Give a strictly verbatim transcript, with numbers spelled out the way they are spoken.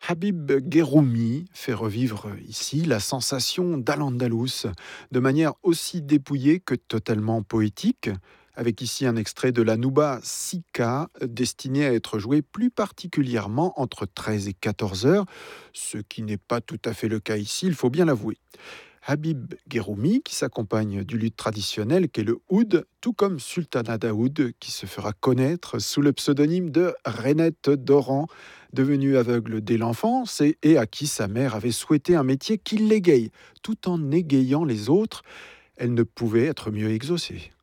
Habib Guerroumi fait revivre ici la sensation d'Al-Andalus de manière aussi dépouillée que totalement poétique, avec ici un extrait de la Nouba Sika destiné à être joué plus particulièrement entre treize et quatorze heures, ce qui n'est pas tout à fait le cas ici, il faut bien l'avouer. Habib Guerroumi, qui s'accompagne du luth traditionnel qu'est le oud, tout comme Sultana Daoud, qui se fera connaître sous le pseudonyme de Renette Doran, devenue aveugle dès l'enfance et, et à qui sa mère avait souhaité un métier qui l'égaye, tout en égayant les autres. Elle ne pouvait être mieux exaucée.